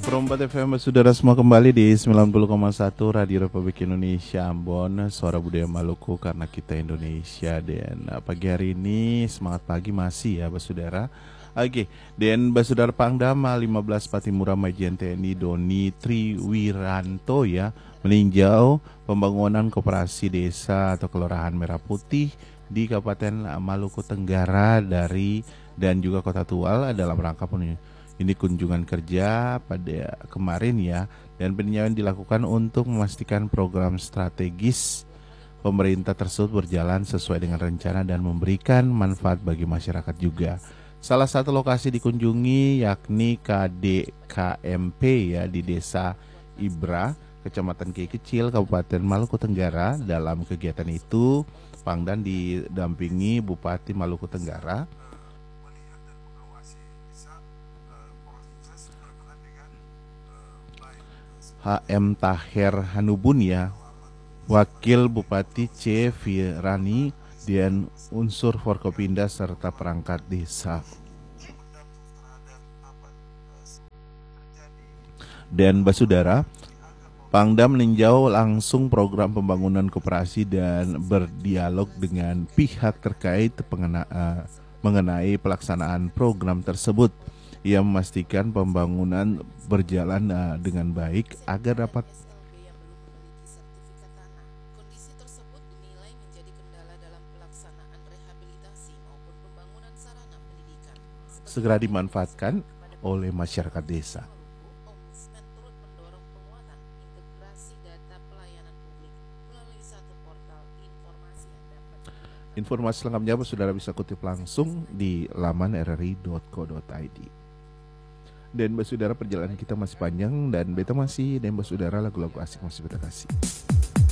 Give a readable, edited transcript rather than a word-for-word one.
Perempat FM saudara semua kembali di 90,1 Radio Republik Indonesia Ambon, suara budaya Maluku karena kita Indonesia. Dan pagi hari ini semangat pagi masih ya saudara. Oke, dan saudara Pangdam 15 Patimura Majen TNI Doni Triwiranto ya meninjau pembangunan koperasi desa atau kelurahan Merah Putih di Kabupaten Maluku Tenggara dan juga Kota Tual dalam rangka ini kunjungan kerja pada kemarin ya, dan peninjauan dilakukan untuk memastikan program strategis pemerintah tersebut berjalan sesuai dengan rencana dan memberikan manfaat bagi masyarakat juga. Salah satu lokasi dikunjungi yakni KDKMP ya di Desa Ibra, Kecamatan Kiai Kecil, Kabupaten Maluku Tenggara. Dalam kegiatan itu, Pangdam didampingi Bupati Maluku Tenggara, HM Taher Hanubun ya, Wakil Bupati C. Firani, dan unsur Forkopimda serta perangkat desa. Dan basudara, Pangdam meninjau langsung program pembangunan koperasi dan berdialog dengan pihak terkait mengenai pelaksanaan program tersebut. Ia memastikan pembangunan berjalan dengan baik agar dapat kondisi tersebut dinilai menjadi kendala dalam pelaksanaan rehabilitasi maupun pembangunan sarana pendidikan segera dimanfaatkan oleh masyarakat desa. Ombudsman turut mendorong penguatan integrasi data pelayanan publik melalui satu portal informasi yang dapat. Informasi lengkapnya saudara bisa kutip langsung di laman rri.co.id. Dan saudara, perjalanan kita masih panjang dan beta masih, dan saudara, lagu-lagu asik masih beta kasih.